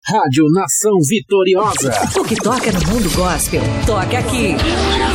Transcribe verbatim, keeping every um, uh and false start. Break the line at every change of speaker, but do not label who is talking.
Rádio Nação Vitoriosa.
O que toca no mundo gospel, toca aqui.